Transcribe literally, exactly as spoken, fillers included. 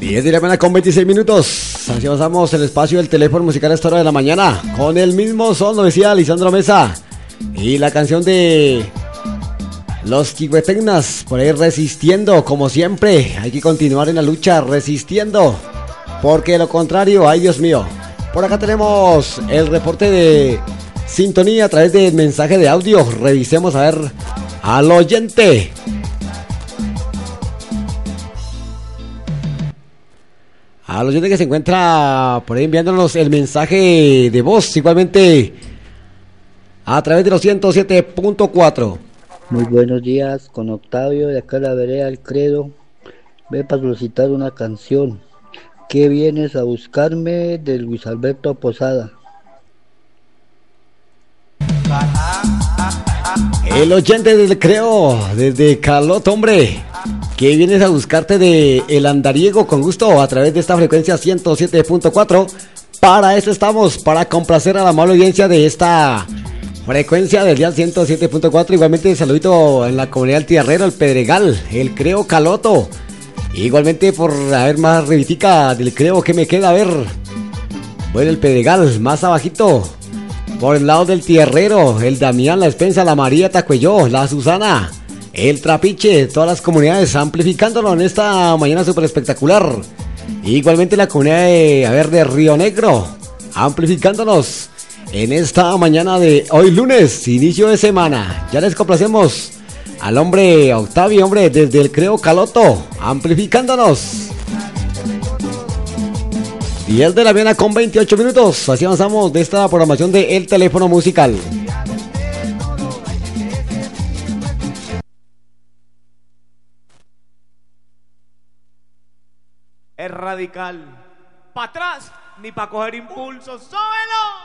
diez de la mañana con veintiséis minutos. Así avanzamos el espacio del teléfono musical a esta hora de la mañana. Con el mismo son, lo decía Lisandro Mesa. Y la canción de Los Chihuetegnas, por ahí resistiendo, como siempre. Hay que continuar en la lucha, resistiendo. Porque de lo contrario, ay Dios mío. Por acá tenemos el reporte de sintonía a través del mensaje de audio. Revisemos a ver al oyente. A los oyentes que se encuentra por ahí enviándonos el mensaje de voz, igualmente a través de los ciento siete punto cuatro. Muy buenos días, con Octavio de acá la vereda El Credo. Ve para solicitar una canción. ¿Qué vienes a buscarme? De Luis Alberto Posada. El oyente del Creo, desde Caloto, hombre. Que vienes a buscarte de El Andariego, con gusto, a través de esta frecuencia ciento siete punto cuatro. Para eso estamos, para complacer a la amable audiencia de esta frecuencia del día ciento siete punto cuatro. Igualmente saludito en la comunidad del Tierrero, el Pedregal, el Creo Caloto. Igualmente por a ver más revitica del Creo que me queda a ver. Bueno, el Pedregal, más abajito, por el lado del Tierrero, el Damián, la Despensa, la María Tacuelló, la Susana, el Trapiche, todas las comunidades amplificándolo en esta mañana súper espectacular. Igualmente la comunidad de, a ver, de Río Negro, amplificándonos en esta mañana de hoy lunes, inicio de semana. Ya les complacemos al hombre Octavio, hombre, desde el Creo Caloto, amplificándonos. diez de la mañana con veintiocho minutos. Así avanzamos de esta programación de El Teléfono Musical. Es radical. Pa' atrás, ni pa' coger impulso. ¡Sóbelo!